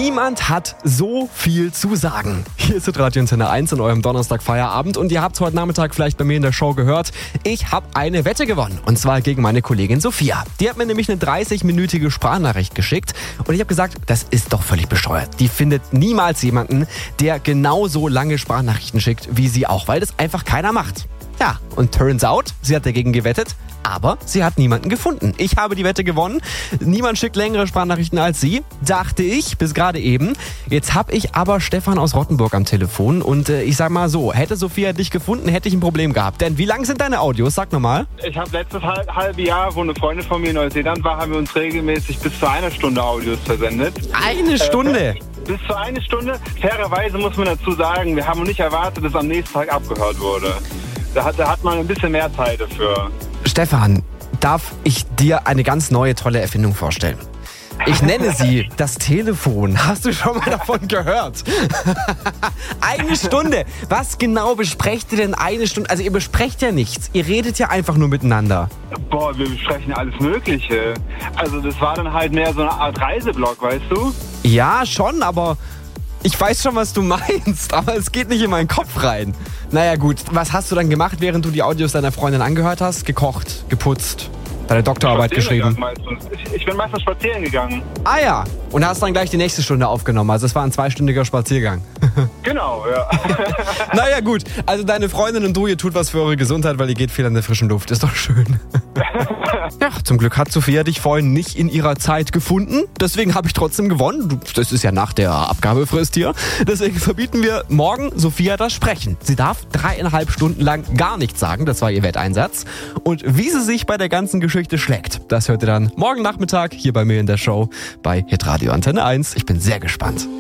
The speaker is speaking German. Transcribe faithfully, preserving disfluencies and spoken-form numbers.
Niemand hat so viel zu sagen. Hier ist Radio Antenne eins in eurem Donnerstag-Feierabend und ihr habt heute Nachmittag vielleicht bei mir in der Show gehört, ich habe eine Wette gewonnen und zwar gegen meine Kollegin Sophia. Die hat mir nämlich eine dreißig-minütige Sprachnachricht geschickt und ich habe gesagt, das ist doch völlig bescheuert. Die findet niemals jemanden, der genauso lange Sprachnachrichten schickt wie sie auch, weil das einfach keiner macht. Ja, und turns out, sie hat dagegen gewettet, aber sie hat niemanden gefunden. Ich habe die Wette gewonnen. Niemand schickt längere Sprachnachrichten als sie, dachte ich, bis gerade eben. Jetzt habe ich aber Stefan aus Rottenburg am Telefon und äh, ich sag mal so, hätte Sophia dich gefunden, hätte ich ein Problem gehabt. Denn wie lang sind deine Audios? Sag nochmal. Ich habe letztes halb, halbe Jahr, wo eine Freundin von mir in Neuseeland war, haben wir uns regelmäßig bis zu einer Stunde Audios versendet. Eine Stunde? Äh, bis zu eine Stunde. Fairerweise muss man dazu sagen, wir haben nicht erwartet, dass am nächsten Tag abgehört wurde. Da hat, da hat man ein bisschen mehr Zeit dafür. Stefan, darf ich dir eine ganz neue, tolle Erfindung vorstellen? Ich nenne sie das Telefon. Hast du schon mal davon gehört? Eine Stunde. Was genau besprecht ihr denn eine Stunde? Also ihr besprecht ja nichts. Ihr redet ja einfach nur miteinander. Boah, wir besprechen alles Mögliche. Also das war dann halt mehr so eine Art Reiseblog, weißt du? Ja, schon, aber ich weiß schon, was du meinst. Aber es geht nicht in meinen Kopf rein. Naja gut, was hast du dann gemacht, während du die Audios deiner Freundin angehört hast? Gekocht, geputzt, deine Doktorarbeit geschrieben? Ich, ich bin meistens spazieren gegangen. Ah ja, und hast dann gleich die nächste Stunde aufgenommen. Also es war ein zweistündiger Spaziergang. Genau, ja. Naja gut, also deine Freundin und du, ihr tut was für eure Gesundheit, weil ihr geht viel an der frischen Luft. Ist doch schön. Ja, zum Glück hat Sophia dich vorhin nicht in ihrer Zeit gefunden. Deswegen habe ich trotzdem gewonnen. Das ist ja nach der Abgabefrist hier. Deswegen verbieten wir morgen Sophia das Sprechen. Sie darf dreieinhalb Stunden lang gar nichts sagen. Das war ihr Wetteinsatz. Und wie sie sich bei der ganzen Geschichte schlägt, das hört ihr dann morgen Nachmittag hier bei mir in der Show bei Hitradio Antenne eins. Ich bin sehr gespannt.